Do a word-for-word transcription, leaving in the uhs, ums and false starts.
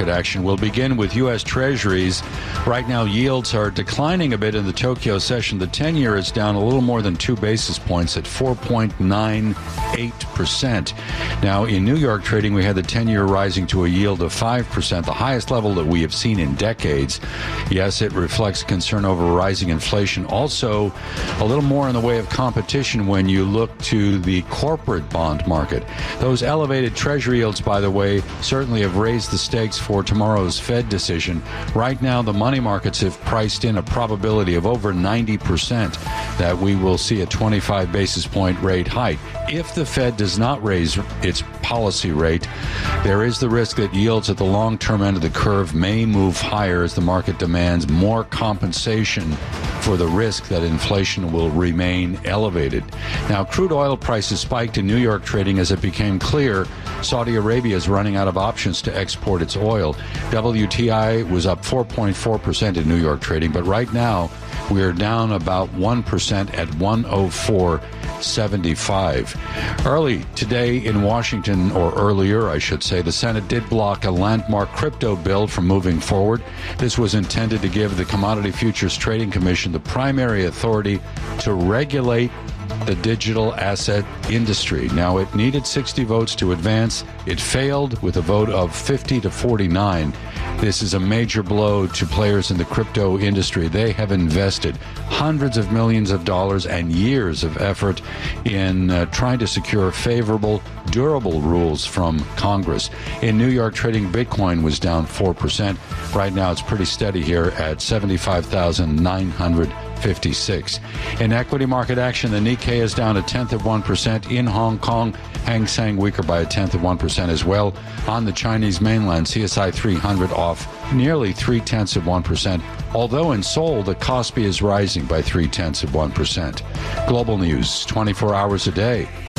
market action. We'll begin with U S. Treasuries. Right now, yields are declining a bit in the Tokyo session. The ten-year is down a little more than two basis points at four point nine eight percent. Now, in New York trading, we had the ten-year rising to a yield of five percent, the highest level that we have seen in decades. Yes, it reflects concern over rising inflation. Also, a little more in the way of competition when you look to the corporate bond market. Those elevated Treasury yields, by the way, certainly have raised the stakes for tomorrow's Fed decision. Right now, the money markets have priced in a probability of over ninety percent that we will see a twenty-five basis point rate hike. If the Fed does not raise its policy rate, there is the risk that yields at the long-term end of the curve may move higher as the market demands more compensation for the risk that inflation will remain elevated. Now, crude oil prices spiked in New York trading as it became clear Saudi Arabia is running out of options to export its oil. W T I was up four point four percent in New York trading, but right now we are down about one percent at one oh four seventy-five. Early today in Washington, or earlier, I should say, the Senate did block a landmark crypto bill from moving forward. This was intended to give the Commodity Futures Trading Commission the primary authority to regulate the digital asset industry. Now, it needed sixty votes to advance. It failed with a vote of fifty to forty-nine. This is a major blow to players in the crypto industry. They have invested hundreds of millions of dollars and years of effort in uh, trying to secure favorable, durable rules from Congress. In New York trading, Bitcoin was down four percent. Right now, it's pretty steady here at seventy-five thousand nine hundred fifty-six. In equity market action, the Nikkei is down a tenth of one percent. In Hong Kong, Hang Seng weaker by a tenth of one percent as well. On the Chinese mainland, C S I three hundred off nearly three tenths of one percent. Although in Seoul, the Kospi is rising by three tenths of one percent. Global news, twenty-four hours a day